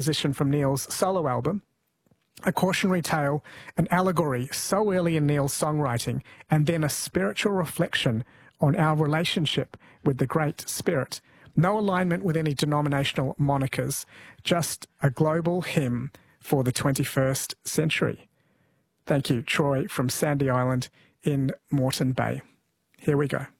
composition from Neil's solo album, a cautionary tale, an allegory so early in Neil's songwriting, and then a spiritual reflection on our relationship with the Great Spirit. No alignment with any denominational monikers, just a global hymn for the 21st century. Thank you, Troy from Sandy Island in Moreton Bay. Here we go.